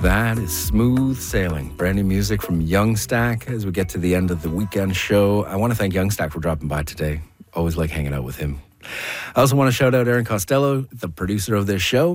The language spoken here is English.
That is Smooth Sailing, brand new music from Youngstack as we get to the end of the weekend show. I want to thank Youngstack for dropping by today. Always like hanging out with him. I also want to shout out Aaron Costello, the producer of this show.